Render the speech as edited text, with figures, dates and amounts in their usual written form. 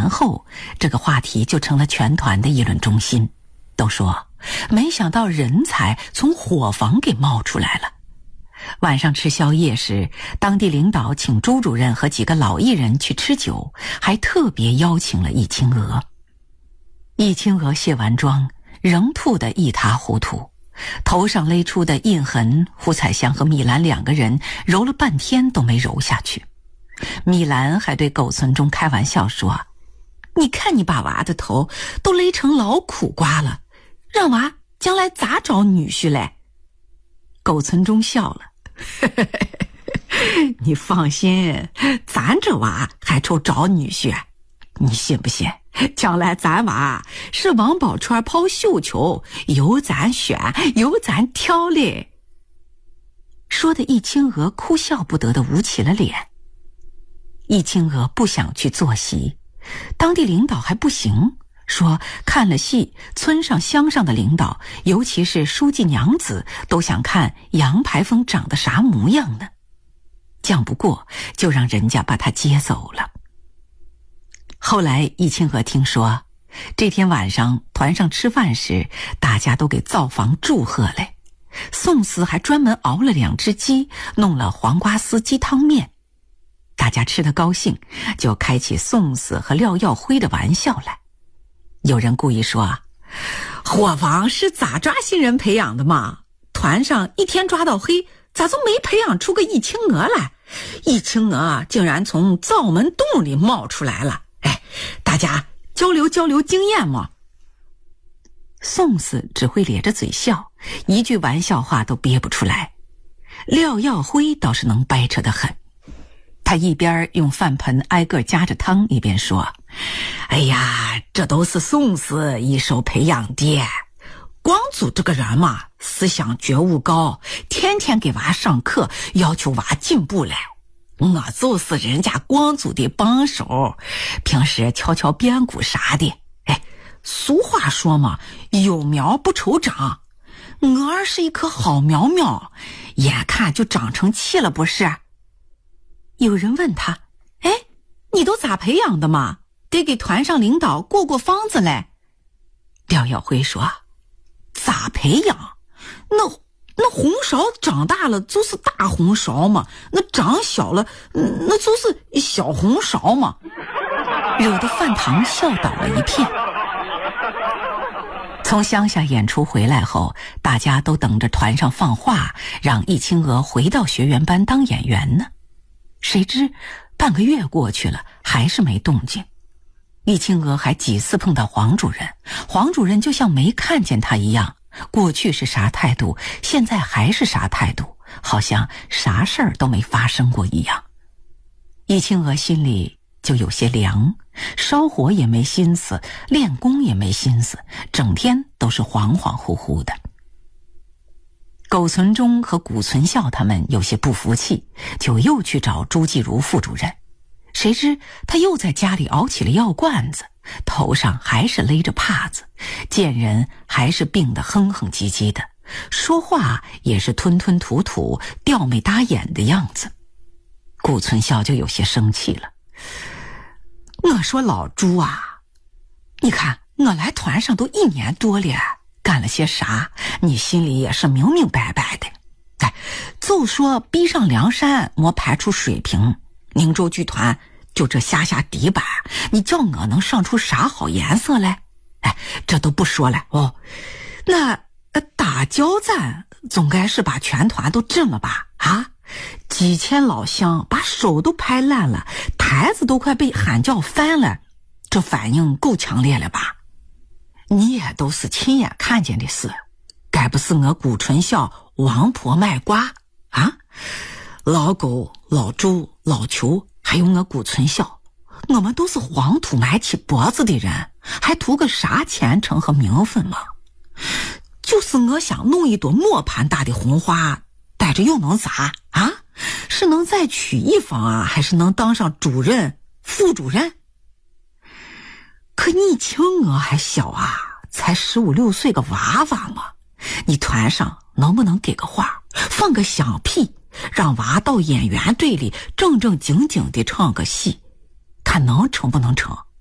年后，这个话题就成了全团的议论中心，都说没想到人才从伙房给冒出来了。晚上吃宵夜时，当地领导请朱主任和几个老艺人去吃酒，还特别邀请了易清娥。易清娥卸完妆，仍吐得一塌糊涂，头上勒出的印痕，胡彩香和米兰两个人揉了半天都没揉下去。米兰还对苟存中开玩笑说：“你看你把娃的头都勒成老苦瓜了，让娃将来咋找女婿嘞？”苟存中笑了：“你放心，咱这娃还愁找女婿？你信不信？将来咱娃是王宝钏抛绣球，由咱选，由咱挑嘞。”说的易清娥哭笑不得的捂起了脸。易清娥不想去坐席，当地领导还不行，说看了戏，村上乡上的领导，尤其是书记娘子，都想看杨排风长得啥模样呢。犟不过，就让人家把他接走了。后来易清娥听说，这天晚上团上吃饭时，大家都给灶房祝贺嘞。宋司还专门熬了2只鸡，弄了黄瓜丝鸡汤面。大家吃得高兴，就开起宋司和廖耀辉的玩笑来。有人故意说：“伙房是咋抓新人培养的嘛？团上一天抓到黑，咋就没培养出个易清娥来？易清娥竟然从灶门洞里冒出来了！哎，大家交流交流经验嘛。”宋司只会咧着嘴笑，一句玩笑话都憋不出来。廖耀辉倒是能掰扯得很，他一边用饭盆挨个夹着汤，一边说：“哎呀，这都是宋司一手培养的。光祖这个人嘛，思想觉悟高，天天给娃上课，要求娃进步嘞。我就是人家光祖的帮手，平时敲敲边鼓啥的。哎，俗话说嘛，有苗不愁长，我儿是一棵好苗苗，眼看就长成器了，不是？”有人问他：“哎，你都咋培养的嘛？得给团上领导过过方子嘞。”廖耀辉说：“咋培养？那红苕长大了就是大红苕嘛，那长小了那就是小红苕嘛。”惹得饭堂笑倒了一片。从乡下演出回来后，大家都等着团上放话，让易清娥回到学员班当演员呢。谁知半个月过去了，还是没动静。易清娥还几次碰到黄主任，黄主任就像没看见他一样，过去是啥态度，现在还是啥态度，好像啥事儿都没发生过一样。易清娥心里就有些凉，烧火也没心思，练功也没心思，整天都是恍恍惚惚的。苟存中和谷存孝他们有些不服气，就又去找朱继如副主任。谁知他又在家里熬起了药罐子，头上还是勒着帕子，见人还是病得哼哼唧唧的，说话也是吞吞吐吐，吊眉搭眼的样子。谷存孝就有些生气了：“我说老朱啊，你看我来团上都1年多了，干了些啥，你心里也是明明白白的。哎，就说逼上梁山没排出水平，宁州剧团就这下底板，你叫我能上出啥好颜色来？哎，这都不说了哦。那打交战总该是把全团都震了吧？啊，几千老乡把手都拍烂了，台子都快被喊叫翻了，这反应够强烈了吧？你也都是亲眼看见的事，该不是我谷存孝王婆卖瓜啊？老狗、老朱、老裘还有我谷存孝，我们都是黄土埋起脖子的人，还图个啥前程和名分吗？就是我想弄一朵磨盘大的红花，带着又能咋啊？是能再娶一房啊，还是能当上主任、副主任？可你请我还小啊，才15、16岁个娃娃嘛，你团上能不能给个话，放个响屁，让娃到演员队里正正经经地唱个戏，看能成不能成